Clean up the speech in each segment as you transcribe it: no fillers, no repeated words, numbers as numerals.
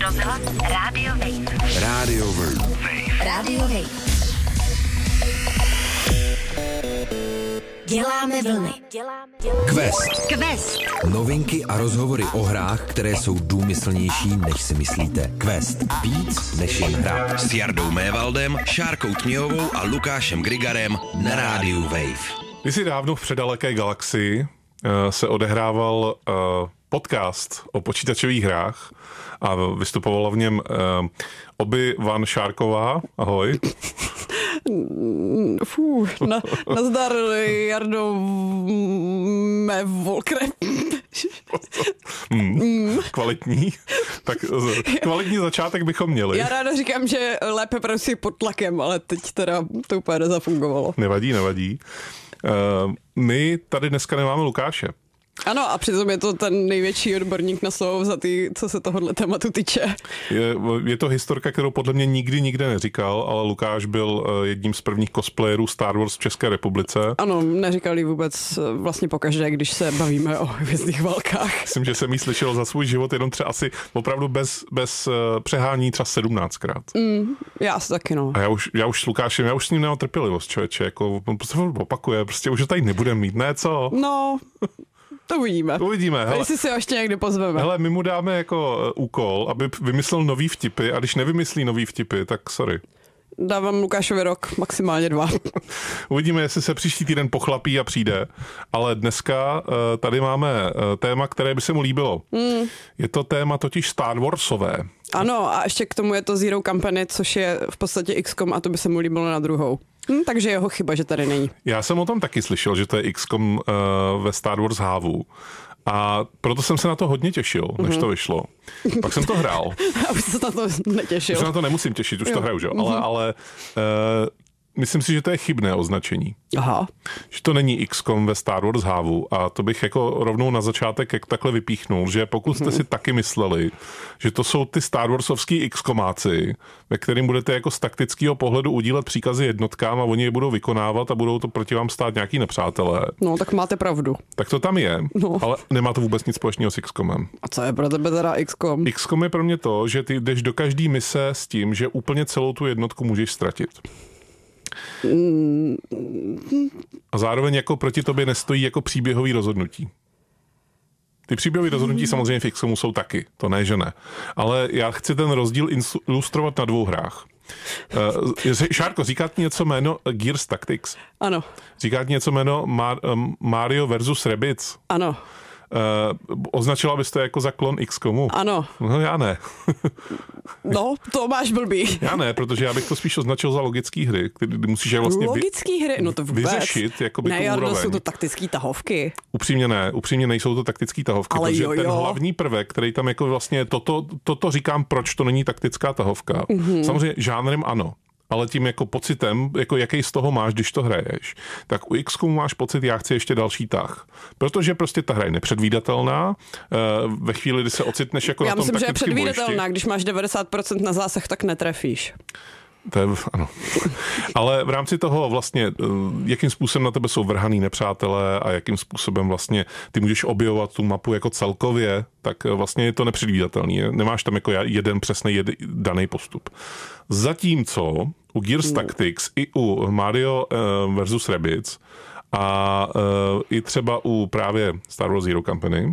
rozhlas Radio Wave. Radio Wave. Radio Wave. Děláme vlny. Quest. Novinky a rozhovory o hrách, které jsou důmyslnější, než si myslíte. Quest. Víc než jen hra. S Jardou Mévaldem, Šárkou Tměhovou a Lukášem Grigarem na rádiu Wave. Kdysi dávno v předaleké galaxii se odehrával podcast o počítačových hrách a vystupovala v něm Obi-Wan Šárková. Ahoj. Nazdar, Jardo Volkre. Kvalitní. Tak kvalitní začátek bychom měli. Já ráda říkám, že lépe pracuji pod tlakem, ale teď teda to úplně nezafungovalo. Nevadí. My tady dneska nemáme Lukáše. Ano, a přitom je to ten největší odborník na slovo vzatý, co se tohohle tématu týče. Je to historka, kterou podle mě nikde neříkal, ale Lukáš byl jedním z prvních cosplayerů Star Wars v České republice. Ano, neříkal ji vůbec vlastně pokaždé, když se bavíme o hvězdných válkách. Myslím, že jsem jí slyšel za svůj život jenom třeba asi opravdu bez přehání třeba 17krát. Já asi taky, no. A já už s Lukášem, já už s ním nemám trpělivost, člověče, jako on prostě opakuje, prostě už ho tady nebudeme mít, ne co? No... To uvidíme. Hele, jestli si ho ještě někdy pozveme. Hele, my mu dáme jako úkol, aby vymyslel nový vtipy a když nevymyslí nový vtipy, tak sorry. Dávám Lukášovi rok, maximálně 2. Uvidíme, jestli se příští týden pochlapí a přijde. Ale dneska tady máme téma, které by se mu líbilo. Je to téma totiž Star Warsové. Ano, a ještě k tomu je to Zero Company, což je v podstatě XCOM a to by se mu líbilo na druhou. Takže jeho chyba, že tady není. Já jsem o tom taky slyšel, že to je XCOM ve Star Wars hávu. A proto jsem se na to hodně těšil, než to vyšlo. Pak jsem to hrál. A už se na to netěšil. Už se na to nemusím těšit, už to hraju, že? Ale myslím si, že to je chybné označení. Aha. Že to není XCOM ve Star Wars hávu a to bych jako rovnou na začátek jak takhle vypíchnul, že pokud jste si taky mysleli, že to jsou ty Star Warsovský XCOmáci, ve kterým budete jako z taktického pohledu udílet příkazy jednotkám a oni je budou vykonávat a budou to proti vám stát nějaký nepřátelé. No, tak máte pravdu. Tak to tam je, ale nemá to vůbec nic společného s XCOMem. A co je pro tebe teda XCOM? XCOM je pro mě to, že ty jdeš do každý mise s tím, že úplně celou tu jednotku můžeš ztratit. A zároveň jako proti tobě nestojí jako příběhový rozhodnutí. Ty příběhové rozhodnutí samozřejmě v XCOMu jsou taky, to ne, že ne. Ale já chci ten rozdíl ilustrovat na 2 hrách. Šárko, říká ti něco jméno Gears Tactics? Ano. Říká ti něco jméno Mario versus Rabbids? Ano. Označila bys to jako za klon XCOMu? Ano. No já ne. No, to máš blbý. Já ne, protože já bych to spíš označil za logické hry, kdy musíš je vlastně logické hry? No to vůbec. Vyřešit jakoby ne, tu úroveň. Ne, jsou to taktické tahovky. Upřímně nejsou to taktické tahovky, ale protože jo. ten hlavní prvek, který tam jako vlastně toto říkám, proč to není taktická tahovka. Samozřejmě žánrem ano. Ale tím jako pocitem, jako jaký z toho máš, když to hraješ, tak u XCOMu máš pocit, já chci ještě další tah. Protože prostě ta hra je nepředvídatelná, ve chvíli, kdy se ocitneš jako já na tom myslím, taktickém bojišti. Já myslím, že je předvídatelná, když máš 90% na zásah, tak netrefíš. To je, ano. Ale v rámci toho vlastně, jakým způsobem na tebe jsou vrhaný nepřátelé a jakým způsobem vlastně ty můžeš objevovat tu mapu jako celkově, tak vlastně je to nepředvídatelný. Nemáš tam jako jeden přesný daný postup. Zatímco u Gears Tactics i u Mario versus Rabbids a i třeba u právě Star Wars Zero Company,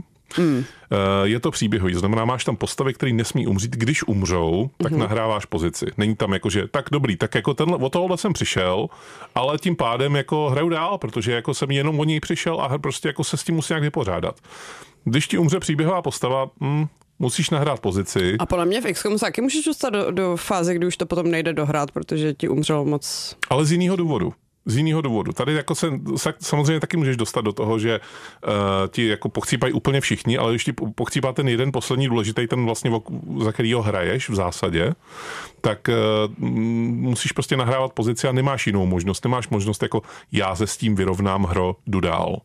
je to příběhový, znamená, máš tam postavy, které nesmí umřít, když umřou, tak nahráváš pozici. Není tam jako, že tak dobrý, tak jako o tohohle jsem přišel, ale tím pádem jako hraju dál, protože jako jsem jenom o něj přišel a prostě jako se s tím musí nějak vypořádat. Když ti umře příběhová postava, musíš nahrát pozici. A podle mě v XCOM se taky můžeš dostat do fáze, kdy už to potom nejde dohrát, protože ti umřelo moc. Ale z jiného důvodu. Tady jako se samozřejmě taky můžeš dostat do toho, že ti jako pochcípají úplně všichni, ale když ti pochcípá ten jeden poslední důležitý, ten vlastně, za kterýho hraješ v zásadě, tak musíš prostě nahrávat pozici a nemáš jinou možnost. Nemáš možnost jako já se s tím vyrovnám, hro, jdu dál.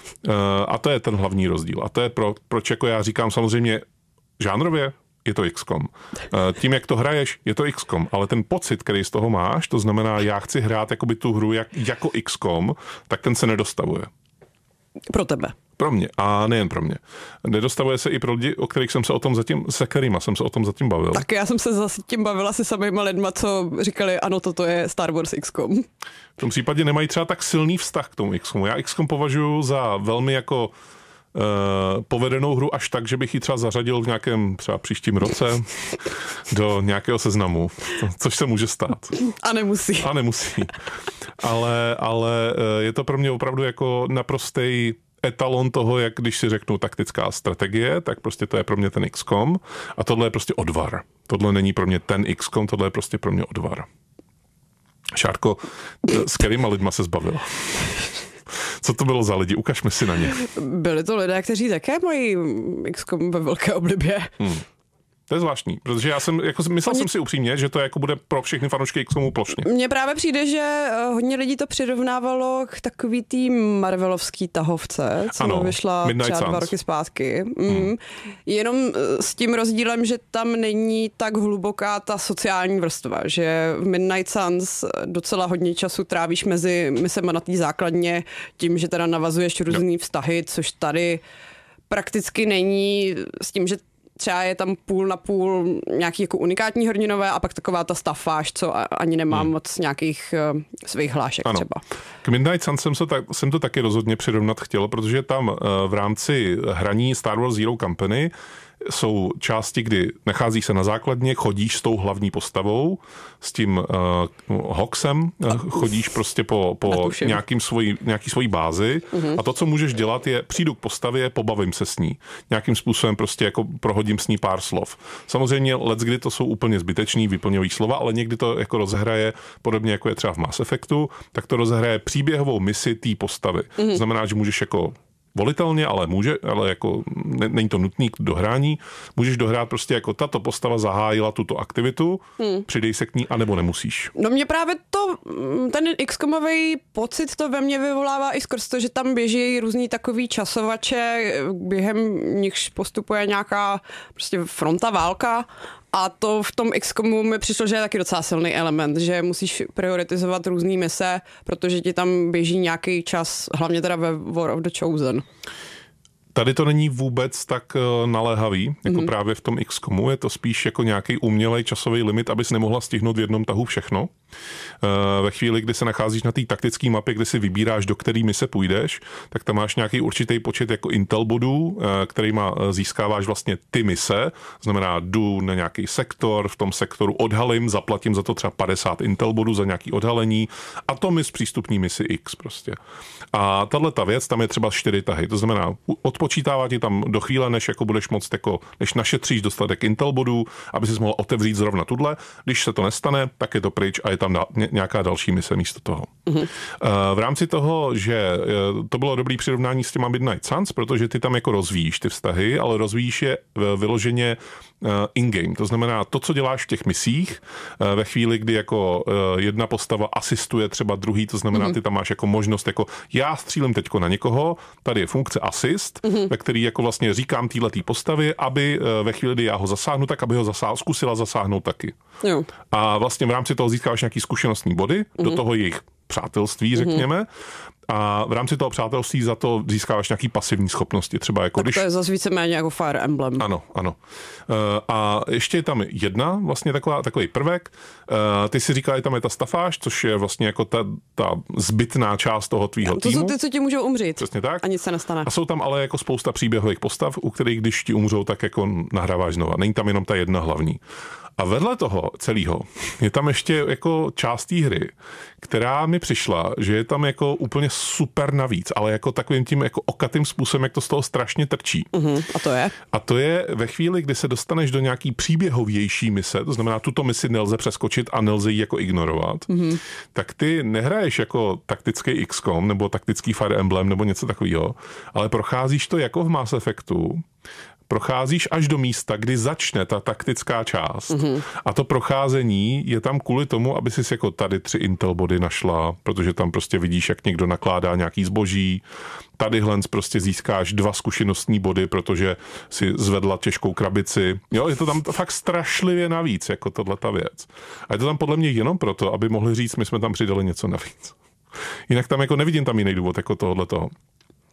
A to je ten hlavní rozdíl. A to je proč jako já říkám samozřejmě žánrově, je to XCOM. Tím, jak to hraješ, je to XCOM, ale ten pocit, který z toho máš, to znamená, já chci hrát jakoby tu hru jako XCOM, tak ten se nedostavuje. Pro tebe. Pro mě a nejen pro mě. Nedostavuje se i pro lidi, se kterýma jsem se o tom zatím bavil. Tak já jsem se zase tím bavila se samýma lidma, co říkali, ano, toto je Star Wars XCOM. V tom případě nemají třeba tak silný vztah k tomu XCOMu. Já XCOM považuji za velmi jako povedenou hru až tak, že bych ji třeba zařadil v nějakém třeba příštím roce do nějakého seznamu, což se může stát. A nemusí. Ale je to pro mě opravdu jako naprostý etalon toho, jak když si řeknu taktická strategie, tak prostě to je pro mě ten XCOM a tohle je prostě odvar. Tohle není pro mě ten XCOM, tohle je prostě pro mě odvar. Šárko, s kterýma lidma se zbavila? Co to bylo za lidi? Ukaž mi si na ně. Byli to lidé, kteří také mají XCOM ve velké oblibě. To je zvláštní, protože já jsem, myslel jsem si upřímně, že to jako bude pro všechny fanoušky XCOMu plošně. Mně právě přijde, že hodně lidí to přirovnávalo k takový tý marvelovský tahovce, co vyšla Midnight třeba 2 roky zpátky. Jenom s tím rozdílem, že tam není tak hluboká ta sociální vrstva, že v Midnight Suns docela hodně času trávíš mezi misema na té základně tím, že teda navazuješ různý vztahy, což tady prakticky není, s tím, že třeba je tam půl na půl nějaký jako unikátní hrdinové a pak taková ta stafáž, co ani nemám moc nějakých svých hlášek třeba. K Midnight Sun jsem to taky rozhodně přirovnat chtěl, protože tam v rámci hraní Star Wars Zero Company jsou části, kdy nacházíš se na základně, chodíš s tou hlavní postavou, s tím Hoxem, chodíš prostě po nějaký svojí bázi a to, co můžeš dělat, je přijdu k postavě, pobavím se s ní. Nějakým způsobem prostě jako prohodím s ní pár slov. Samozřejmě leckdy to jsou úplně zbytečný vyplňový slova, ale někdy to jako rozhraje, podobně jako je třeba v Mass Effectu, tak to rozhraje příběhovou misi té postavy. Znamená, že můžeš jako volitelně, ale jako není to nutný k dohrání. Můžeš dohrát prostě jako tato postava zahájila tuto aktivitu, přidej se k ní, anebo nemusíš. No mě právě ten XCOmový pocit to ve mně vyvolává i skrz to, že tam běží různý takový časovače, během nichž postupuje nějaká prostě fronta, válka. A to v tom XCOMu mi přišlo, že je taky docela silný element, že musíš prioritizovat různý mise, protože ti tam běží nějaký čas, hlavně teda ve War of the Chosen. Tady to není vůbec tak naléhavý, jako právě v tom XCOMu, je to spíš jako nějaký umělej časový limit, abys nemohla stihnout v jednom tahu všechno. Ve chvíli, kdy se nacházíš na té taktické mapě, kde si vybíráš, do který mise půjdeš, tak tam máš nějaký určitý počet jako intel bodů, kterýma získáváš vlastně ty mise, znamená jdu na nějaký sektor, v tom sektoru odhalím, zaplatím za to třeba 50 intel bodů za nějaký odhalení a to mi zpřístupní misi X prostě. A tato věc, tam je třeba 4 tahy, to znamená odpočítává ti tam do chvíle, než jako budeš moct jako, než našetříš dostatek intel bodů, aby si mohl otevřít zrovna tuhle. Když se to nestane, tak je to pryč a je tam nějaká další mise místo toho. V rámci toho, že to bylo dobrý přirovnání s těma Midnight Suns, protože ty tam jako rozvíjíš ty vztahy, ale rozvíjíš je vyloženě in-game. To znamená to, co děláš v těch misích, ve chvíli, kdy jako jedna postava asistuje třeba druhý, to znamená, ty tam máš jako možnost, jako já střílím teďko na někoho, tady je funkce asist, ve který jako vlastně říkám téhletý postavě, aby ve chvíli, kdy já ho zasáhnu, tak aby ho zkusila zasáhnout taky. Jo. A vlastně v rámci toho získáš nějaký zkušenostní body, do toho jejich přátelství, řekněme. A v rámci toho přátelství za to získáváš nějaký pasivní schopnosti. Třeba jako tak to je zase víceméně jako Fire Emblem. Ano. A ještě je tam jedna vlastně takový prvek. Ty si říkala, že tam je ta stafáž, což je vlastně jako ta zbytná část toho tvýho týmu. To jsou ty, co ti můžou umřít. Přesně tak. A nic se nestane. A jsou tam ale jako spousta příběhových postav, u kterých když ti umřou, tak jako nahráváš znova. Není tam jenom ta jedna hlavní. A vedle toho celého je tam ještě jako část té hry, která mi přišla, že je tam jako úplně super navíc, ale jako takovým tím jako okatým způsobem, jak to z toho strašně trčí. A to je? A to je ve chvíli, kdy se dostaneš do nějaký příběhovější mise, to znamená, tuto misi nelze přeskočit a nelze ji jako ignorovat, tak ty nehraješ jako taktický XCOM nebo taktický Fire Emblem nebo něco takového, ale procházíš to jako v Mass Effectu, procházíš až do místa, kdy začne ta taktická část. A to procházení je tam kvůli tomu, aby si jako tady 3 intel body našla, protože tam prostě vidíš, jak někdo nakládá nějaký zboží. Tadyhle prostě získáš 2 zkušenostní body, protože si zvedla těžkou krabici. Jo, je to tam fakt strašlivě navíc, jako tohleta věc. A je to tam podle mě jenom proto, aby mohli říct, my jsme tam přidali něco navíc. Jinak tam jako nevidím tam jiný důvod jako tohletoho.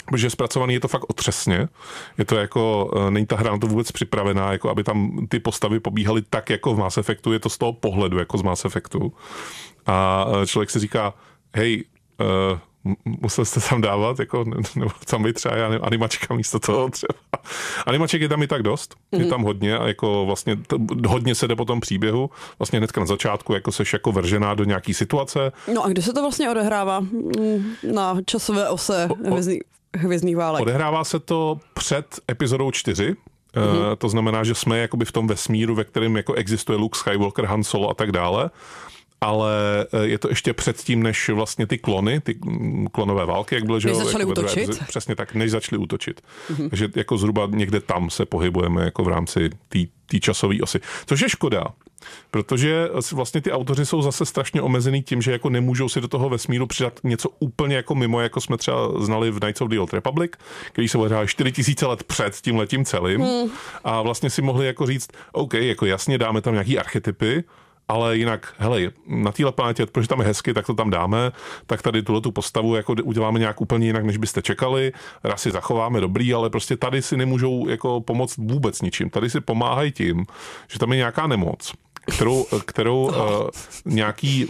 protože zpracovaný je to fakt otřesně. Je to jako, není ta hra na to vůbec připravená, jako aby tam ty postavy pobíhaly tak jako v Mass Effectu, je to z toho pohledu jako z Mass Effectu. A člověk si říká, hej, musel jste tam dávat, jako, nebo tam být třeba animačka místo toho třeba. Animaček je tam i tak dost, je tam hodně a jako vlastně hodně se jde po tom příběhu, vlastně hnedka na začátku jako seš jako vržená do nějaký situace. No a kde se to vlastně odehrává? Na časové ose Hvězdných válek. Odehrává se to před epizodou 4, to znamená, že jsme jakoby v tom vesmíru, ve kterém jako existuje Luke Skywalker, Han Solo a tak dále. Ale je to ještě předtím, než vlastně ty klonové války, jak bylo, že než začali útočit. Přesně tak, než začali útočit. Takže jako zhruba někde tam se pohybujeme jako v rámci té časové osy. Což je škoda, protože vlastně ty autoři jsou zase strašně omezený tím, že jako nemůžou si do toho vesmíru přidat něco úplně jako mimo, jako jsme třeba znali v Knights of the Old Republic, který se odehrál 4000 let před tím letím celým a vlastně si mohli jako říct, OK, jako jasně dáme tam nějaký archetypy, ale jinak, hele, na téhle planetě, protože tam je hezky, tak to tam dáme, tak tady tuhletu postavu jako uděláme nějak úplně jinak, než byste čekali, rasy zachováme dobrý, ale prostě tady si nemůžou jako pomoct vůbec ničím. Tady si pomáhají tím, že tam je nějaká nemoc, kterou nějaký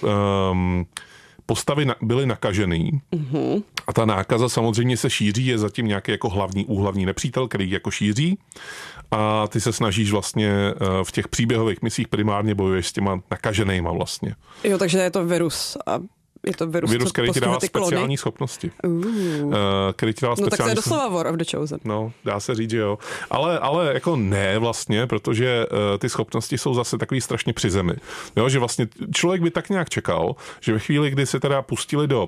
postavy byly nakažený a ta nákaza samozřejmě se šíří, je zatím nějaký jako úhlavní nepřítel, který jako šíří a ty se snažíš vlastně v těch příběhových misích primárně bojuješ s těma nakaženýma vlastně. Jo, takže je to virus a je to virus, který ti dává speciální schopnosti. Který ti dává no tak to je doslova War of the Chosen. No, dá se říct, že jo. Ale jako ne vlastně, protože ty schopnosti jsou zase takový strašně při zemi. Jo, že vlastně člověk by tak nějak čekal, že ve chvíli, kdy se teda pustili do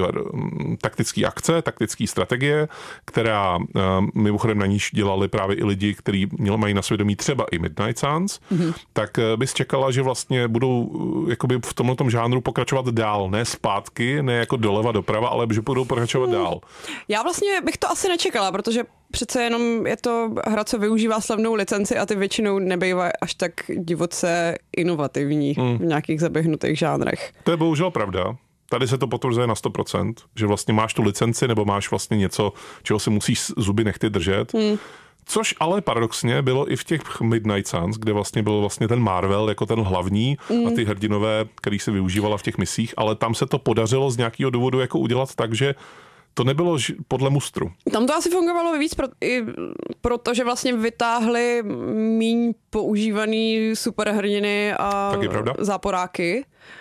taktické akce, taktické strategie, která mimochodem na níž dělali právě i lidi, kteří mají na svědomí třeba i Midnight Suns, tak bys čekala, že vlastně budou jakoby v tomhletom žánru pokračovat dál, ne zpátky, ne jako doleva doprava, ale že budou pokračovat dál. Já vlastně bych to asi nečekala, protože přece jenom je to hra, co využívá slavnou licenci a ty většinou nebývají až tak divoce inovativní v nějakých zaběhnutých žánrech. To je bohužel pravda. Tady se to potvrzuje na 100%, že vlastně máš tu licenci nebo máš vlastně něco, čeho si musíš zuby nechty držet. Což ale paradoxně bylo i v těch Midnight Suns, kde vlastně byl vlastně ten Marvel jako ten hlavní a ty hrdinové, který se využívala v těch misích, ale tam se to podařilo z nějakého důvodu jako udělat tak, že to nebylo podle mustru. Tam to asi fungovalo víc, protože vlastně vytáhli míň používaný superhrdiny a záporáky.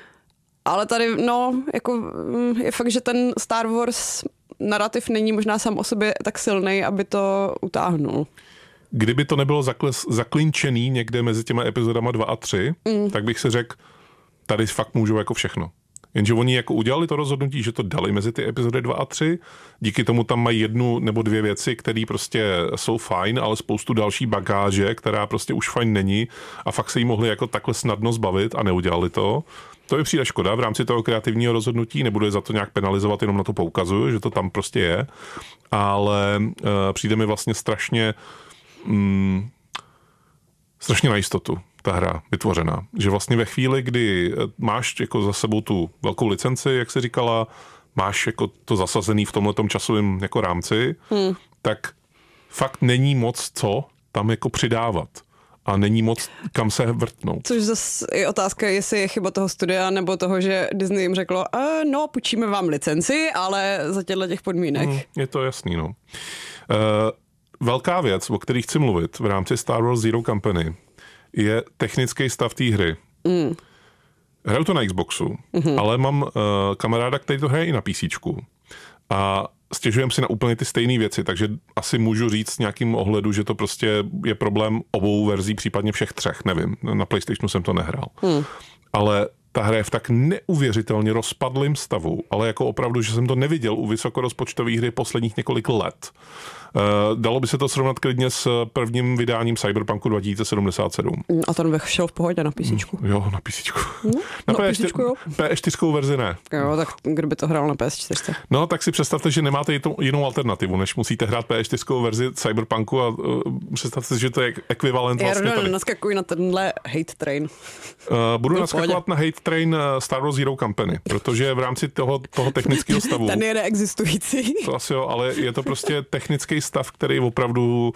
Ale tady, no, jako je fakt, že ten Star Wars narrativ není možná sám o sobě tak silný, aby to utáhnul. Kdyby to nebylo zaklinčený někde mezi těma epizodama 2 a 3, tak bych si řekl, tady fakt můžou jako všechno. Jenže oni jako udělali to rozhodnutí, že to dali mezi ty epizody 2 a 3, díky tomu tam mají 1 nebo 2 věci, které prostě jsou fajn, ale spoustu další bagáže, která prostě už fajn není a fakt se jí mohli jako takhle snadno zbavit a neudělali to. To je přijde škoda v rámci toho kreativního rozhodnutí, nebudu je za to nějak penalizovat, jenom na to poukazuju, že to tam prostě je, ale přijde mi vlastně strašně na jistotu ta hra vytvořená. Že vlastně ve chvíli, kdy máš jako za sebou tu velkou licenci, jak jsi říkala, máš jako to zasazený v tomhletom časovém jako rámci, tak fakt není moc co tam jako přidávat. A není moc kam se vrtnout. Což zase je otázka, jestli je chyba toho studia, nebo toho, že Disney jim řeklo, no, půjčíme vám licenci, ale za těch podmínek. Je to jasný, no. Velká věc, o který chci mluvit v rámci Star Wars Zero Company, je technický stav té hry. Hraju to na Xboxu, ale mám kamaráda, který to hraje i na PCčku. A stěžujeme si na úplně ty stejné věci, takže asi můžu říct s nějakým ohledu, že to prostě je problém obou verzí, případně všech 3, nevím. Na PlayStationu jsem to nehrál. Ale ta hra je v tak neuvěřitelně rozpadlým stavu, ale jako opravdu, že jsem to neviděl u vysokorozpočtové hry posledních několik let. Dalo by se to srovnat klidně s prvním vydáním Cyberpunku 2077. A ten bych šel v pohodě na PCčku. Jo, na PCčku. Na PS4 verzi ne. Jo, tak kdyby to hrál na PS4. No, tak si představte, že nemáte jinou alternativu, než musíte hrát PS4 verzi Cyberpunku a představte si, že to je ekvivalent vlastně tady. Naskakuj na tenhle hate train. Budu naskakovat na hate Train Star Wars Hero Company, protože v rámci toho technického stavu... Ten je neexistující. To asi jo, ale je to prostě technický stav, který opravdu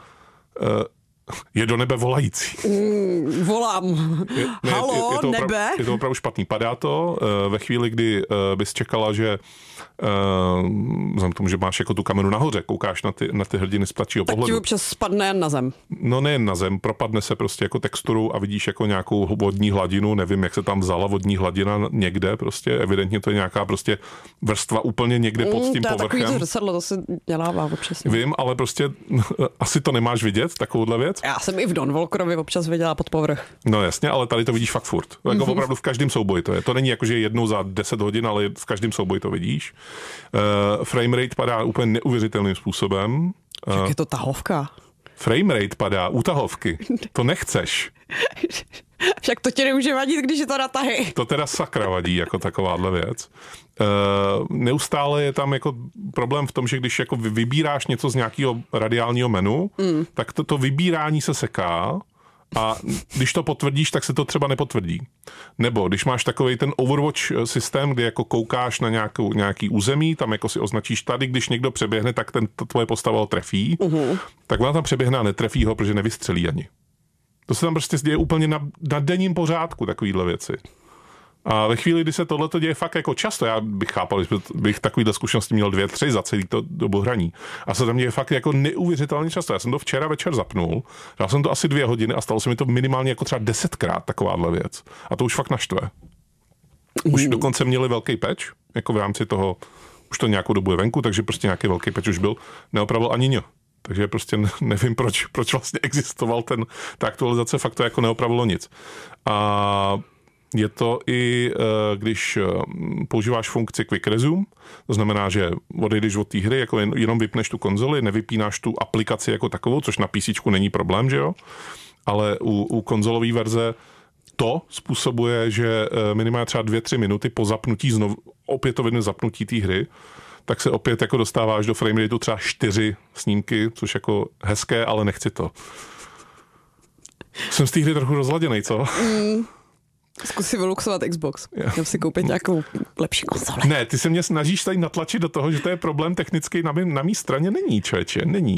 je do nebe volající. Volám. Halo, nebe? Je to opravdu špatný. Padá to ve chvíli, kdy bys čekala, že vzhledem k tomu, že máš jako tu kameru nahoře, koukáš na ty hrdiny z ptačího pohledu. Tak ti občas spadne na zem. No nejen na zem, propadne se prostě jako texturou a vidíš jako nějakou vodní hladinu, nevím, jak se tam vzala vodní hladina někde, prostě evidentně to je nějaká prostě vrstva úplně někde pod tím povrchem. Takový to zrcadlo, to se dělává občas. Vím, ale prostě asi to nemáš vidět, takovouhle věc. Já jsem i v Don Volkerovi občas viděla pod povrch. No jasně, ale tady to vidíš fakt furt. Jako opravdu v každém souboji to je. To není jako, že jednou za 10 hodin, ale v každém souboji to vidíš. Framerate padá úplně neuvěřitelným způsobem. Jak je to tahovka? Framerate padá u tahovky. To nechceš. Však to tě nemůže vadit, když je to na tahy. To teda sakra vadí, jako takováhle věc. Neustále je tam jako problém v tom, že když jako vybíráš něco z nějakého radiálního menu, tak to vybírání se seká a když to potvrdíš, tak se to třeba nepotvrdí. Nebo když máš takovej ten Overwatch systém, kde jako koukáš na nějaký území, tam jako si označíš tady, když někdo přeběhne, tak tvoje postava ho trefí, tak ona tam přeběhne a netrefí ho, protože nevystřelí ani. To se tam prostě děje úplně na denním pořádku, takovýhle věci. A ve chvíli, kdy se tohleto děje fakt jako často, já bych chápal, že bych takovýhle zkušenosti měl 2-3 za celý to dobu hraní. A se tam děje fakt jako neuvěřitelně často. Já jsem to včera večer zapnul, dal jsem to asi 2 hodiny a stalo se mi to minimálně jako třeba 10krát takováhle věc. A to už fakt naštve. Už dokonce měli velký patch, jako v rámci toho, už to nějakou dobu je venku, takže prostě nějaký velký patch už byl, neopravil ani ně. Takže prostě nevím, proč vlastně existoval ta aktualizace, fakt to jako neopravilo nic. A je to i, když používáš funkci Quick Resume, to znamená, že odejdeš od té hry, jako jenom vypneš tu konzoli, nevypínáš tu aplikaci jako takovou, což na PCčku není problém, že jo? Ale u konzolové verze to způsobuje, že minimálně třeba 2-3 minuty po zapnutí, opětovně zapnutí té hry, tak se opět jako dostáváš do framerateu třeba 4 snímky, což jako hezké, ale nechci to. Jsem z té hry trochu rozladěnej, co? Zkus si vyluxovat Xbox. Měl si koupit nějakou lepší konzoli. Ne, ty se mě snažíš tady natlačit do toho, že to je problém technický na mý straně. Není, člověče, není.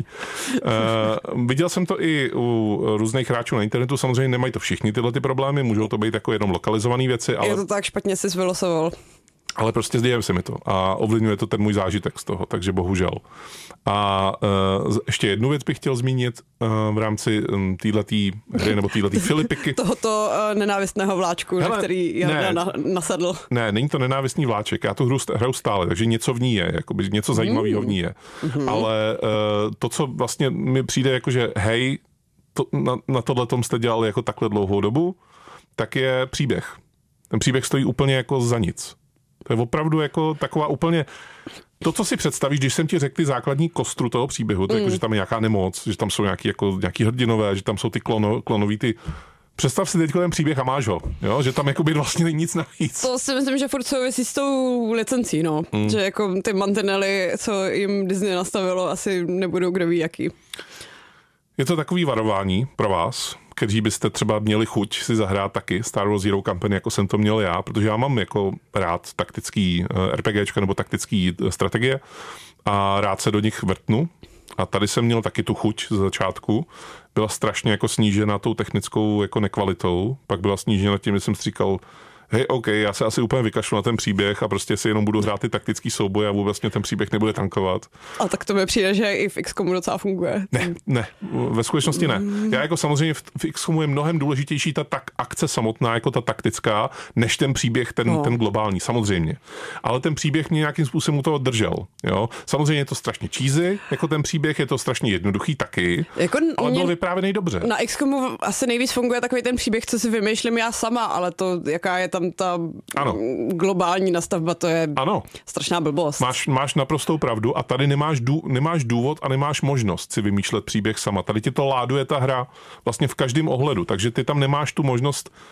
Viděl jsem to i u různých hráčů na internetu, samozřejmě nemají to všichni tyhle ty problémy, můžou to být jako jenom lokalizované věci, ale... Je to tak, špatně jsi vylosoval. Ale prostě děje se mi to a ovlivňuje to ten můj zážitek z toho, takže bohužel. A ještě jednu věc bych chtěl zmínit v rámci téhletý hry nebo téhletý filipiky. Tohoto nenávistného vláčku, na který Jarda nasedl. Ne, není to nenávistný vláček, já tu hru hraju stále, takže něco v ní je, jakoby něco zajímavého v ní je. Ale to, co vlastně mi přijde jako, že hej, na tohletom jste dělali jako takhle dlouhou dobu, tak je příběh. Ten příběh stojí úplně jako za nic. To je opravdu jako taková úplně... To, co si představíš, když jsem ti řekl ty základní kostru toho příběhu, to jako, že tam je nějaká nemoc, že tam jsou nějaký hrdinové, že tam jsou ty klonový ty... Představ si teď ten příběh a máš ho, jo? Že tam jakoby vlastně není nic navíc. To si myslím, že furt souvisí s tou licencí, no. Že jako ty mantinely, co jim Disney nastavilo, asi nebudou kdo ví jaký. Je to takový varování pro vás, kteří byste třeba měli chuť si zahrát taky Star Wars Hero Company, jako jsem to měl já, protože já mám jako rád taktický RPGčka nebo taktický strategie a rád se do nich vrtnu. A tady jsem měl taky tu chuť z začátku. Byla strašně jako snížena tou technickou jako nekvalitou, pak byla snížena tím, že jsem si říkal, hej, OK, já se asi úplně vykašlu na ten příběh a prostě si jenom budu hrát ty taktický souboje a vůbec mě ten příběh nebude tankovat. A tak to mi přijde, že i v XCOMu docela funguje. Ne, ve skutečnosti ne. Já jako samozřejmě v XCOMu je mnohem důležitější ta akce samotná, jako ta taktická, než ten příběh, ten globální, samozřejmě. Ale ten příběh mě nějakým způsobem u toho držel. Jo? Samozřejmě je to strašně cheesy, jako ten příběh, je to strašně jednoduchý taky, jako ale byl vyprávěný dobře. Na XCOMu asi nejvíc funguje takový ten příběh, co si vymýšlím já sama, ale to, jaká je tam ta globální nastavba, to je strašná blbost. Máš naprostou pravdu a tady nemáš důvod a nemáš možnost si vymýšlet příběh sama. Tady ti to láduje ta hra vlastně v každém ohledu, takže ty tam nemáš tu možnost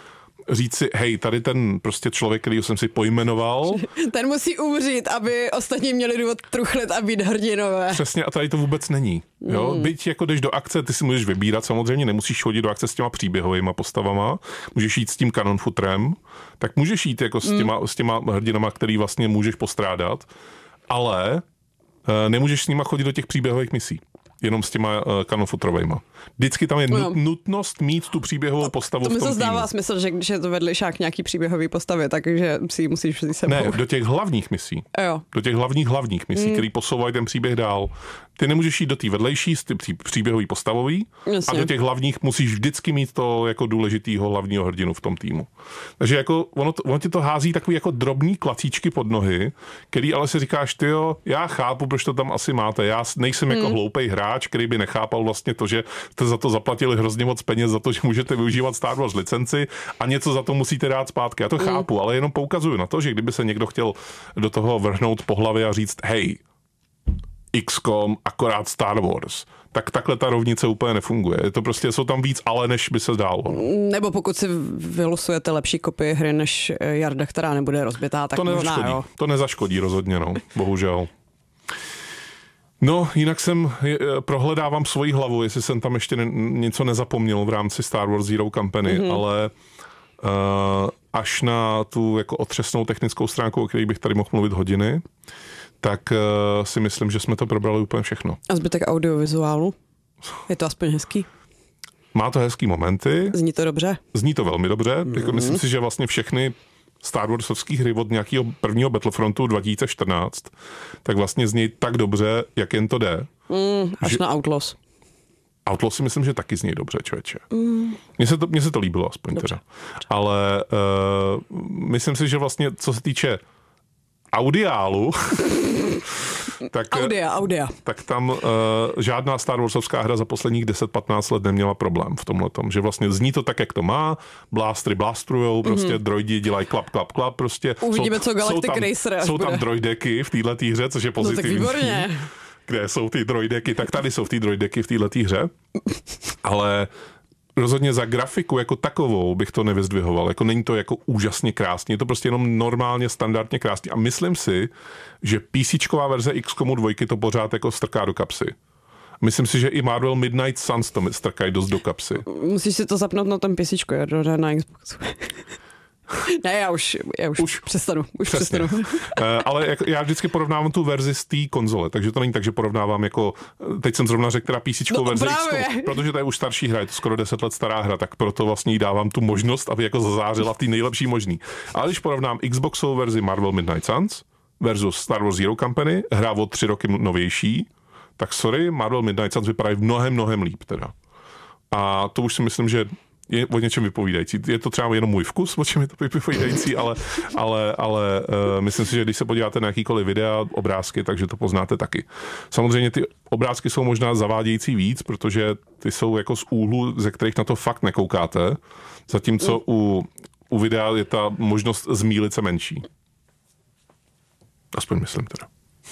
říct si, hej, tady ten prostě člověk, který jsem si pojmenoval. Ten musí umřít, aby ostatní měli důvod truchlit a být hrdinové. Přesně, a tady to vůbec není. Jo? Byť jako jdeš do akce, ty si můžeš vybírat, samozřejmě nemusíš chodit do akce s těma příběhovými postavama, můžeš jít s tím kanon futrem, tak můžeš jít jako s těma hrdinama, který vlastně můžeš postrádat, ale nemůžeš s nima chodit do těch příběhových misí. Jenom s těma kanonfutrovejma. Vždycky tam je nutnost mít tu příběhovou postavu v tom týmu. To mi zdává smysl, že když je to vedlišák nějaký příběhový postavy, takže si ji musíš vzít sebou. Ne, do těch hlavních misí. Jo. Do těch hlavních misí, který posouvají ten příběh dál. Ty nemůžeš jít do té vedlejší, ty příběhový postavový. Jasně. A do těch hlavních musíš vždycky mít to jako důležitýho hlavního hrdinu v tom týmu. Takže jako ono ti to hází takový jako drobný klacíčky pod nohy, který ale si říkáš, tyjo, já chápu, proč to tam asi máte. Já nejsem jako hloupej hráč, který by nechápal vlastně to, že jste za to zaplatili hrozně moc peněz za to, že můžete využívat Star Wars licenci a něco za to musíte dát zpátky. Já to chápu, ale jenom poukazuju na to, že kdyby se někdo chtěl do toho vrhnout po hlavě a říct, hej, XCOM, akorát Star Wars, tak takhle ta rovnice úplně nefunguje. Je to prostě, jsou tam víc ale, než by se zdálo. Nebo pokud si vylosujete lepší kopii hry než Jarda, která nebude rozbitá, tak to možná, jo. To nezaškodí rozhodně, no, bohužel. No, jinak prohledávám svoji hlavu, jestli jsem tam ještě něco nezapomněl v rámci Star Wars Zero Company, ale až na tu jako otřesnou technickou stránku, o které bych tady mohl mluvit hodiny, tak si myslím, že jsme to probrali úplně všechno. A zbytek audiovizuálu? Je to aspoň hezký? Má to hezký momenty. Zní to dobře? Zní to velmi dobře. Myslím si, že vlastně všechny Star Warsovský hry od nějakého prvního Battlefrontu 2014, tak vlastně zní tak dobře, jak jen to jde. Až na Outlaws. Outlaws si myslím, že taky zní dobře, člověče. Mně se to líbilo aspoň dobře. teda. Ale myslím si, že vlastně, co se týče audiálu, tak tam žádná Star Warsovská hra za posledních 10-15 let neměla problém v tomhletom, že vlastně zní to tak, jak to má, blástry blástrujou, prostě droidi dělají klap, klap, klap, prostě. Uvidíme, co Galactic Racer jsou tam droideky v této hře, což je pozitivní. No tak výborně. Kde jsou ty droideky, tak tady jsou ty droideky v této hře, ale rozhodně za grafiku jako takovou bych to nevyzdvihoval. Jako není to jako úžasně krásně, je to prostě jenom normálně, standardně krásně. A myslím si, že PCčková verze XCOMu 2 to pořád jako strká do kapsy. Myslím si, že i Marvel Midnight Suns to strkají dost do kapsy. Musíš si to zapnout na ten PCčko, na Xboxu. Ne, já už přestanu. Ale já vždycky porovnávám tu verzi z té konzole, takže to není tak, že porovnávám jako, teď jsem zrovna řekl teda PCčkovou verzi, protože to je už starší hra, je to skoro 10 let stará hra, tak proto vlastně jí dávám tu možnost, aby jako zazářila v té nejlepší možný. Ale když porovnám Xboxovou verzi Marvel Midnight Suns versus Star Wars Zero Company, hra o 3 roky novější, tak sorry, Marvel Midnight Suns vypadají mnohem líp teda. A to už si myslím, že je o něčem vypovídající. Je to třeba jenom můj vkus, o čem je to vypovídající, ale myslím si, že když se podíváte na jakýkoliv videa, obrázky, takže to poznáte taky. Samozřejmě ty obrázky jsou možná zavádějící víc, protože ty jsou jako z úhlu, ze kterých na to fakt nekoukáte, zatímco u videa je ta možnost zmýlit se menší. Aspoň myslím teda.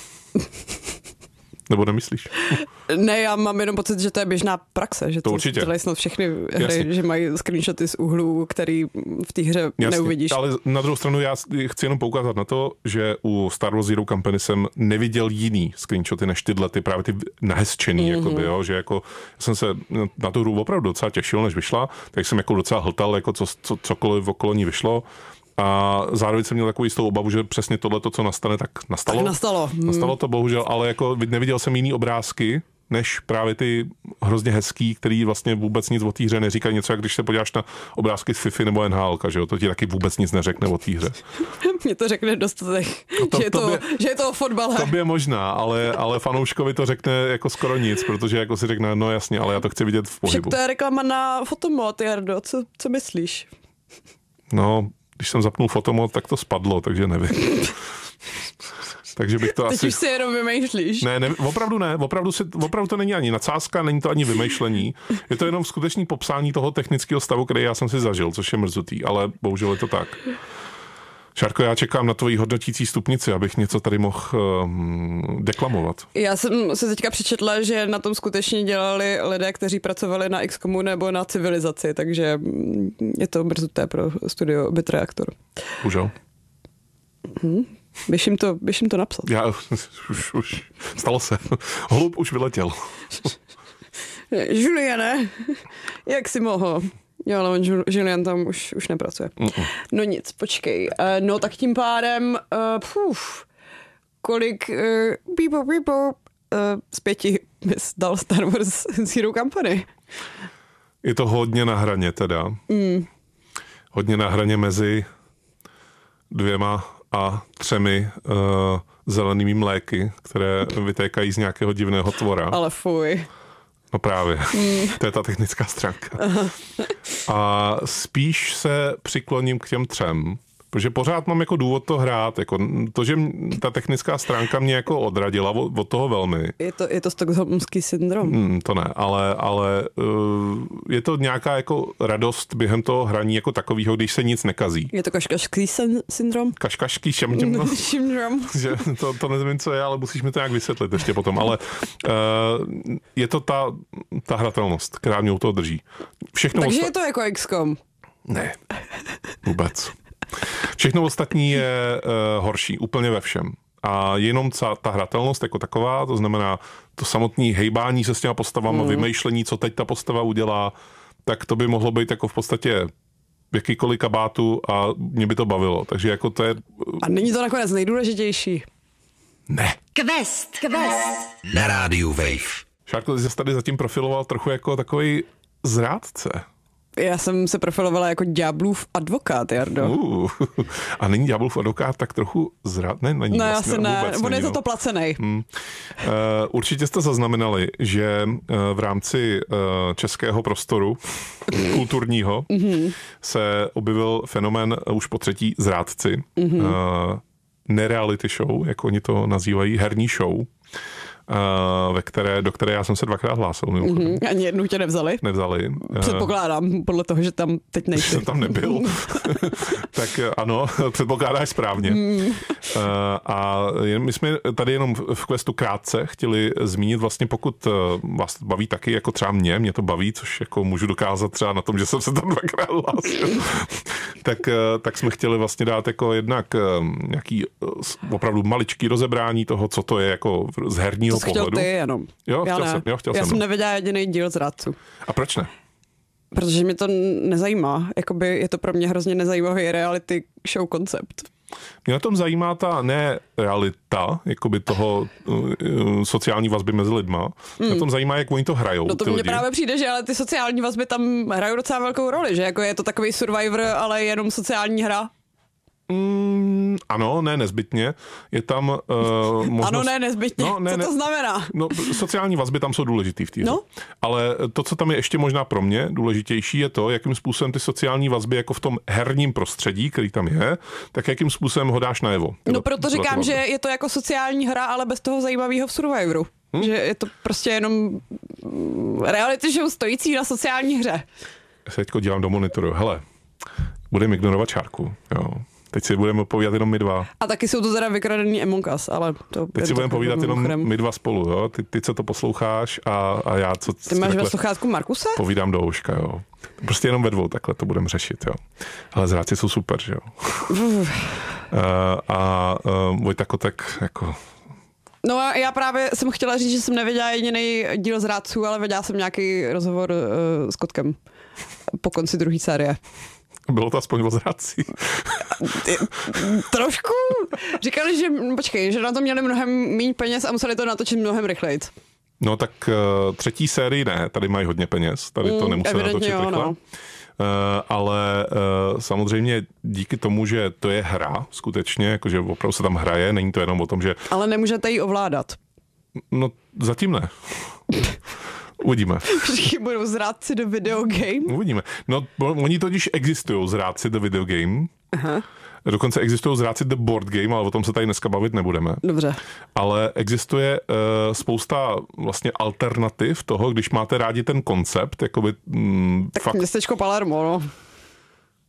Nebo nemyslíš? Ne, já mám jenom pocit, že to je běžná praxe, že to dělají snad všechny hry, jasně. Že mají screenshoty z úhlů, který v té hře neuvidíš. Ale na druhou stranu já chci jenom poukázat na to, že u Star Wars Zero Company jsem neviděl jiný screenshoty než tyhle, právě ty nahezčený, jakoby, jo, že jako jsem se na tu hru opravdu docela těšil, než vyšla, tak jsem jako docela hltal, jako cokoliv okolo ní vyšlo. A zároveň jsem měl takovou jistou obavu, že přesně tohleto, co nastane, tak nastalo. Nastalo to bohužel, ale jako neviděl jsem jiný obrázky, než právě ty hrozně hezký, který vlastně vůbec nic o té hře neříkají. Něco, jak když se podíváš na obrázky z FIFA nebo NHL, že jo, to ti taky vůbec nic neřekne o té hře. Mně to řekne dostatek, že je to o fotbale. Tobě možná, ale fanouškovi to řekne jako skoro nic, protože jako si řekne, no jasně, ale já to chci vidět v pohybu. Však to je reklama na fotomod, Jardo, co myslíš? No, když jsem zapnul fotomod, tak to spadlo, takže nevím. Takže bych to teď asi... už si jenom vymýšlíš. Ne, opravdu ne. Opravdu to není ani nadsázka, není to ani vymýšlení. Je to jenom skutečný popsání toho technického stavu, který já jsem si zažil, což je mrzutý, ale bohužel je to tak. Šárko, já čekám na tvoji hodnotící stupnici, abych něco tady mohl deklamovat. Já jsem se teďka přečetla, že na tom skutečně dělali lidé, kteří pracovali na XCOMu nebo na Civilizaci, takže je to mrzuté pro studio Bitreaktor. Užel? Běž jim to napsat. Já už stalo se. Holub už vyletěl. Juliane, jak jsi mohl? Jo, ale Julian tam už nepracuje. No nic, počkej. No tak tím pádem, kolik z 5 bys dal Star Wars Zero Company? Je to hodně na hraně teda. Hodně na hraně mezi 2 a 3 zelenými mléky, které vytékají z nějakého divného tvora. Ale fuj. No právě, to je ta technická stránka. A spíš se přikloním k těm 3, protože pořád mám jako důvod to hrát, jako to, že ta technická stránka mě jako odradila od toho velmi. Je to stockholmský syndrom. To ne, ale je to nějaká jako radost během toho hraní jako takového, když se nic nekazí. Je to kaškašský syndrom? Kaškašský syndrom. Že to nevím, co je, ale musíš mi to nějak vysvětlit ještě potom, ale je to ta hratelnost, která mě u toho drží. Takže je to jako XCOM? Ne, vůbec. Všechno ostatní je horší, úplně ve všem. A jenom ta hratelnost jako taková, to znamená to samotné hejbání se s těma postavama, vymýšlení, co teď ta postava udělá, tak to by mohlo být jako v podstatě v jakýkoliv kabátu a mě by to bavilo. Takže jako to je... A není to nakonec nejdůležitější? Ne. Quest. Na rádiu Wave. Šárko, ty jsi tady zatím profiloval trochu jako takový zrádce. Já jsem se profilovala jako ďáblův advokát, Jardo. A není ďáblův advokát tak trochu zrádný? No vlastně asi ne, on je za to placenej. Určitě jste zaznamenali, že v rámci českého prostoru kulturního se objevil fenomén už po 3. zrádci. Nereality show, jak oni to nazývají, herní show. Do které já jsem se 2krát hlásil. Ani jednou tě nevzali? Nevzali. Předpokládám, podle toho, že tam teď nejsi. Jsem tam nebyl. Tak ano, předpokládáš správně. A my jsme tady jenom v Questu krátce chtěli zmínit vlastně, pokud vás baví taky, jako třeba mě to baví, což jako můžu dokázat třeba na tom, že jsem se tam 2krát hlásil, tak jsme chtěli vlastně dát jako jednak nějaký opravdu maličký rozebrání toho, co to je jako z herního pohledu. Chtěl ty jenom. Jo, chtěl jsem. Já jsem nevěděla jediný díl zrádců. A proč ne? Protože mě to nezajímá. Jakoby je to pro mě hrozně nezajímavý reality show koncept. Mě na tom zajímá ta nerealita, jakoby toho sociální vazby mezi lidma. Na tom zajímá, jak oni to hrajou. No to mně právě přijde, že ale ty sociální vazby tam hrajou docela velkou roli, že jako je to takový Survivor, ale jenom sociální hra. Ano, ne nezbytně. Je tam možnost... Ano, ne nezbytně. No, co to znamená? No, sociální vazby tam jsou důležitý v té hře. No? Ale to, co tam je ještě možná pro mě důležitější, je to, jakým způsobem ty sociální vazby jako v tom herním prostředí, který tam je, tak jakým způsobem ho dáš najevo. No proto říkám, že je to jako sociální hra, ale bez toho zajímavého v Survivoru. Že je to prostě jenom reality show stojící na sociální hře. Já se teďko dívám do monitoru. Hele, budeme ignorovat Šárku, jo. Teď si budeme povídat jenom my 2. A taky jsou to teda vykradený Among Us, ale to... Teď si budeme povídat jenom my 2 spolu, jo? Ty co to posloucháš a já co... Ty máš ve sluchátku Markuse? Povídám do ouška, jo. Prostě jenom ve 2 takhle to budeme řešit, jo. Ale zrádci jsou super, že jo. Vojta Kotek jako... No a já právě jsem chtěla říct, že jsem nevěděla jediný díl zrádců, ale věděla jsem nějaký rozhovor s Kotkem po konci 2. série. Bylo to aspoň o zrádci. Trošku. Říkali, že na to měli mnohem méně peněz a museli to natočit mnohem rychleji. No tak 3. sérii ne, tady mají hodně peněz, tady to nemuseli natočit rychle. No. Ale samozřejmě díky tomu, že to je hra skutečně, jakože opravdu se tam hraje, není to jenom o tom, že... Ale nemůžete ji ovládat. No zatím ne. Uvidíme. Všichni budou zrádci do videogame. Uvidíme. No, oni totiž existují zrádci do videogame. Aha. Dokonce existují zrádci do board game, ale o tom se tady dneska bavit nebudeme. Dobře. Ale existuje spousta vlastně alternativ toho, když máte rádi ten koncept, jakoby tak fakt... městečko Palermo, no.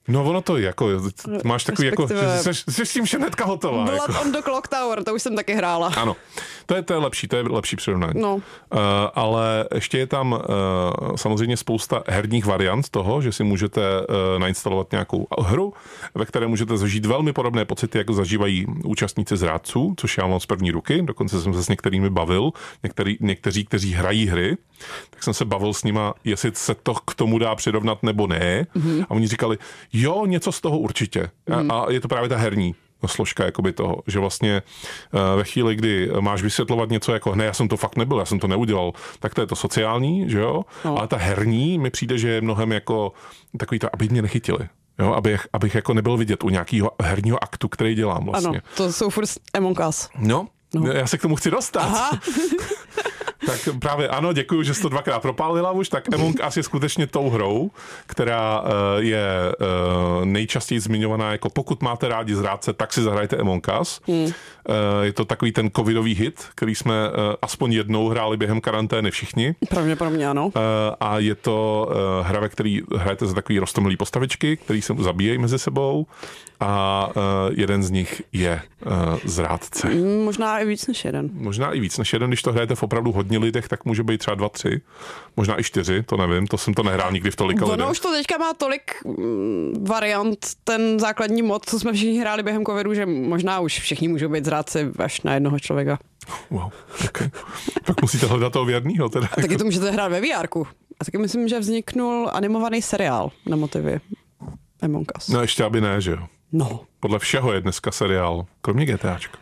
No ono to jako, máš takový jako, že jsi s tím hnedka hotová. Blood on the Clock Tower, to už jsem taky hrála. Ano, to je lepší přirovnání. No. Ale ještě je tam samozřejmě spousta herních variant toho, že si můžete nainstalovat nějakou hru, ve které můžete zažít velmi podobné pocity, jako zažívají účastníci Zrádců, což já mám z první ruky, dokonce jsem se s některými bavil, někteří, kteří hrají hry, tak jsem se bavil s nima, jestli se to k tomu dá přirovnat nebo ne. Mm-hmm. A oni říkali, jo, něco z toho určitě. A je to právě ta herní složka jakoby toho, že vlastně ve chvíli, kdy máš vysvětlovat něco jako, ne, já jsem to fakt nebyl, já jsem to neudělal, tak to je to sociální, že jo? No. Ale ta herní mi přijde, že je mnohem jako takový to, aby mě nechytili. Jo, abych jako nebyl vidět u nějakého herního aktu, který dělám vlastně. Ano, to jsou furt Among Us. No, já se k tomu chci dostat. Aha. Tak právě ano, děkuju, že jsi to dvakrát propálila už, tak Among Us je skutečně tou hrou, která je nejčastěji zmiňovaná jako pokud máte rádi Zrádce, tak si zahrajte Among Us. Je to takový ten covidový hit, který jsme aspoň jednou hráli během karantény všichni. Pravděpodobně ano. A je to hra, ve který hrajete za takový roztomilý postavičky, který se zabíjejí mezi sebou a jeden z nich je Zrádce. Možná i víc než jeden. Možná i víc než jeden, když to hrajete v opravdu hodně lidech, tak může být třeba 2, 3, možná i 4, to nevím, to jsem to nehrál nikdy v tolika lidech. Ono už to teďka má tolik variant, ten základní mod, co jsme všichni hráli během covidu, že možná už všichni můžou být Zrádci až na jednoho člověka. Wow, okay. Tak musíte hledat toho věrnýho teda. A taky to můžete hrát ve VR-ku. A taky myslím, že vzniknul animovaný seriál na motivy Among Us. No ještě aby ne, že jo? No. Podle všeho je dneska seriál, kromě GTAčka.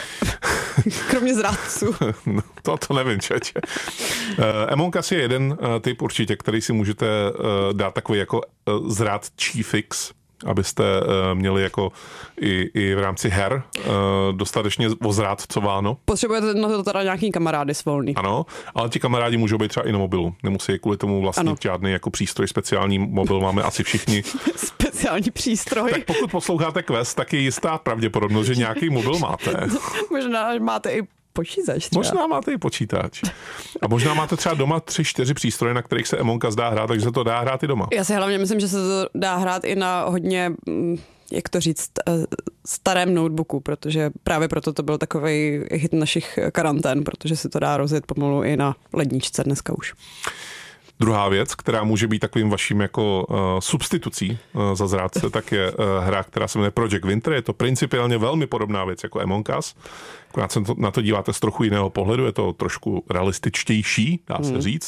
Kromě Zrádců. No, to nevím, čeče. Among Us je jeden typ určitě, který si můžete dát takový jako zrádčí fix, abyste měli jako i v rámci her dostatečně ozrádcováno. Potřebujete na to teda nějaký kamarády svolný. Ano, ale ti kamarádi můžou být třeba i na mobilu. Nemusí kvůli tomu vlastnit žádný jako přístroj, speciální mobil máme asi všichni. Speciální přístroj. Tak pokud posloucháte Quest, tak je jistá pravděpodobnost, že nějaký mobil máte. Možná máte i počítač třeba. Možná máte i počítač. A možná máte třeba doma 3-4 přístroje, na kterých se Among Us dá hrát, takže se to dá hrát i doma. Já si hlavně myslím, že se to dá hrát i na hodně, jak to říct, starém notebooku, protože právě proto to byl takovej hit našich karantén, protože se to dá rozjet pomalu i na ledničce dneska už. Druhá věc, která může být takovým vaším jako substitucí za Zrádce, tak je hra, která se jmenuje Project Winter. Je to principiálně velmi podobná věc jako Among Us. Akorát se na to díváte z trochu jiného pohledu, je to trošku realističtější, dá se říct.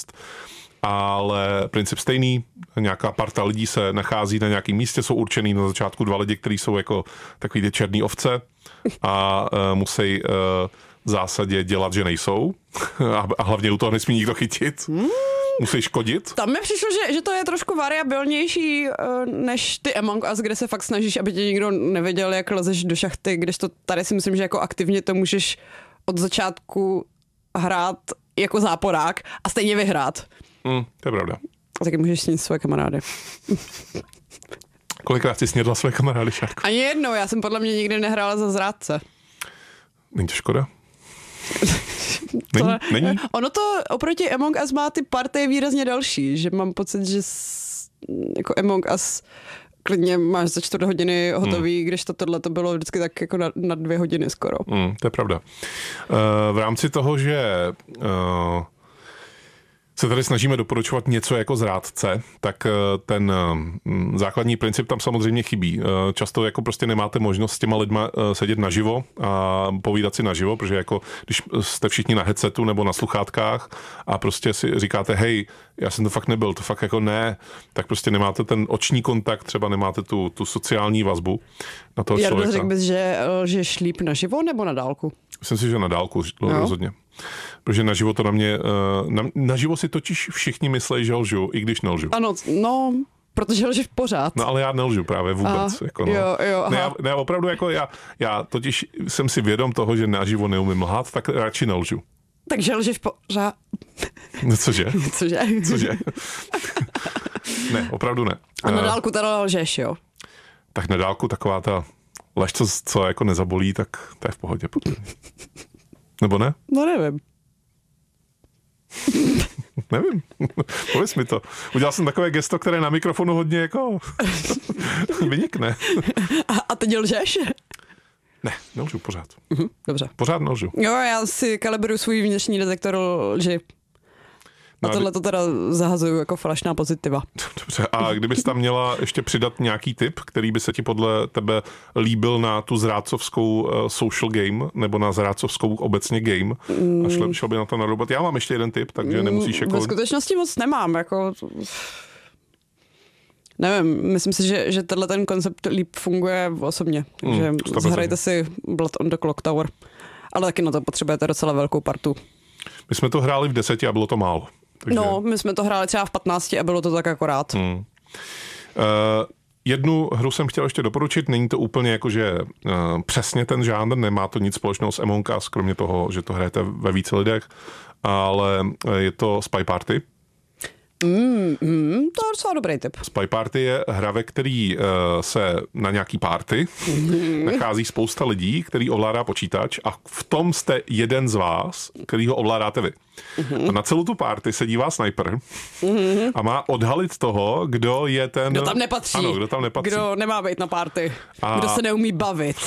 Ale princip stejný, nějaká parta lidí se nachází na nějakém místě, jsou určený na začátku 2 lidi, kteří jsou jako takový ty černý ovce a musí v zásadě dělat, že nejsou a hlavně u toho nesmí nikdo chytit. Musí škodit. Tam mi přišlo, že to je trošku variabilnější než ty Among Us, kde se fakt snažíš, aby tě nikdo nevěděl, jak lezeš do šachty, když to tady si myslím, že jako aktivně to můžeš od začátku hrát jako záporák a stejně vyhrát. To je pravda. A taky můžeš snít své kamarády. Kolikrát jsi snědla své kamarády, Šárko? Ani jednou, já jsem podle mě nikdy nehrála za Zrádce. Není to škoda? Není? Ono to oproti Among Us má ty partie výrazně další, že mám pocit, že jako Among Us klidně máš za 4 hodiny hotový, když tohle to bylo vždycky tak jako na 2 hodiny skoro. To je pravda. V rámci toho, že se tady snažíme doporučovat něco jako Zrádce, tak ten základní princip tam samozřejmě chybí. Často jako prostě nemáte možnost s těma lidma sedět naživo a povídat si naživo, protože jako když jste všichni na headsetu nebo na sluchátkách a prostě si říkáte, hej, já jsem to fakt nebyl, to fakt jako ne, tak prostě nemáte ten oční kontakt, třeba nemáte tu sociální vazbu na toho člověka. Jardo, řekl bys, že lžeš líp naživo nebo na dálku? Myslím si, že na dálku rozhodně. Protože naživo to na mě, naživo si totiž všichni myslejí, že lžu, i když nelžu. Ano, no, protože lžeš pořád. No ale já nelžu právě vůbec. Jako, no. Jo, ne, opravdu jako já totiž jsem si vědom toho, že naživo neumím lhát, tak radši nelžu. Takže lžeš pořád. No cože? Cože? Ne, opravdu ne. A na dálku teda lžeš, jo? Tak na dálku taková ta lež, co jako nezabolí, tak to je v pohodě. Nebo ne? No nevím. Nevím. Pověz mi to. Udělal jsem takové gesto, které na mikrofonu hodně jako vynikne. A teď lžeš? Ne, nelžu pořád. Dobře. Pořád nelžu. Jo, já si kalibruju svůj vnitřní detektor lži. A tohle to teda zahazuju jako falešná pozitiva. Dobře, a kdybys tam měla ještě přidat nějaký tip, který by se ti podle tebe líbil na tu zrádcovskou social game, nebo na zrádcovskou obecně game, a šel by na to naroubat. Já mám ještě jeden tip, takže nemusíš jako... Ve skutečnosti moc nemám, jako... Nevím, myslím si, že tenhle ten koncept líp funguje osobně. Takže zahrajte si Blood on the Clock Tower. Ale taky na to potřebujete docela velkou partu. My jsme to hráli v 10 a bylo to málo. Takže... No, my jsme to hráli třeba v 15 a bylo to tak akorát. Jednu hru jsem chtěl ještě doporučit, není to úplně jakože přesně ten žánr, nemá to nic společného s Among Us, kromě toho, že to hrajete ve více lidech, ale je to Spy Party. To je docela dobrý tip. Spy Party je hra, ve který se na nějaký party nachází spousta lidí, který ovládá počítač a v tom jste jeden z vás, který ho ovládáte vy. A na celou tu party se dívá sniper a má odhalit toho, kdo je ten... Kdo tam nepatří. Ano, kdo tam nepatří. Kdo nemá být na party. Kdo se neumí bavit.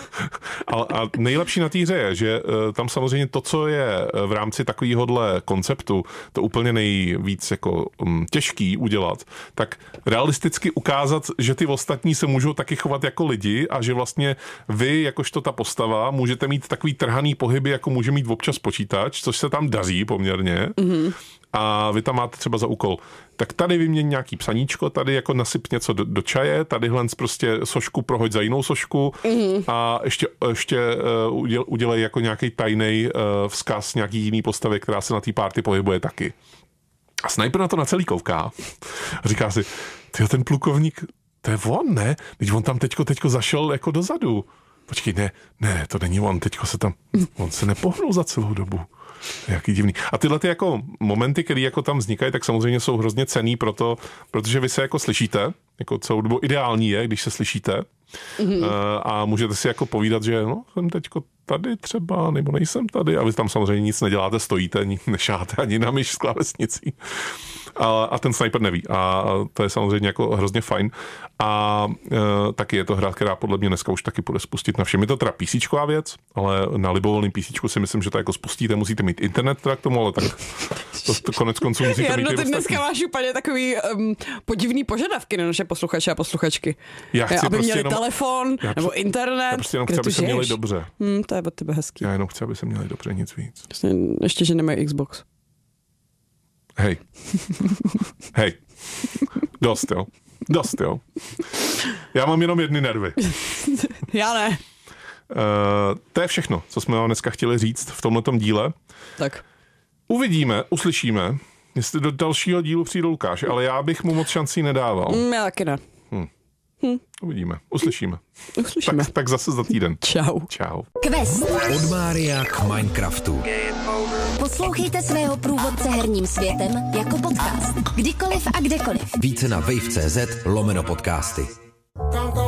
A nejlepší na té hře je, že tam samozřejmě to, co je v rámci takovéhohle konceptu, to úplně nejvíc jako těžký udělat, tak realisticky ukázat, že ty ostatní se můžou taky chovat jako lidi a že vlastně vy, jakožto ta postava, můžete mít takový trhaný pohyby, jako může mít občas počítač, což se tam daří poměrně. A vy tam máte třeba za úkol, tak tady vyměň nějaký psaníčko, tady jako nasyp něco do čaje, tadyhle prostě sošku prohoď za jinou sošku a ještě udělej jako nějaký tajnej vzkaz nějaký jiný postavy, která se na té party pohybuje taky. A sniper na to na celý kouká a říká si, tyjo, ten plukovník, to je on, ne? Teď on tam teďko zašel jako dozadu. Počkej, ne, to není on, on se nepohnul za celou dobu. Jaký divný. A tyhle ty jako momenty, které jako tam vznikají, tak samozřejmě jsou hrozně cenný proto, protože vy se jako slyšíte, jako celou dobu ideální je, když se slyšíte a můžete si jako povídat, že no, jsem teďko tady třeba, nebo nejsem tady a vy tam samozřejmě nic neděláte, stojíte, nešáte ani na myš s klávesnicí. A ten sniper neví. A to je samozřejmě jako hrozně fajn. A taky je to hra, která podle mě dneska už taky bude spustit na všem. Je to teda PCčková věc, ale na libovolným PCčku si myslím, že to jako spustíte. Musíte mít internet teda k tomu, ale tak to konec konců musíte mít. Ty dneska máš úplně takový podivný požadavky na naše posluchače a posluchačky. Já chci aby prostě měli jenom, telefon nebo internet. Já prostě jenom chci, aby se měli dobře. To je od tebe hezký. Já jenom chci, aby se měli dobře, nic víc. Ještě, že nemají Xbox. Hej. Dost, jo. Já mám jenom jedny nervy. Já ne. To je všechno, co jsme vám dneska chtěli říct v tomhletom díle. Tak. Uvidíme, uslyšíme, jestli do dalšího dílu přijde Lukáš, ale já bych mu moc šancí nedával. Já taky ne. Uvidíme, uslyšíme. Tak zase za týden. Čau. Quest. Od Mária k Minecraftu. Poslouchejte svého průvodce herním světem jako podcast. Kdykoliv a kdekoliv. Více na wave.cz/podcasty.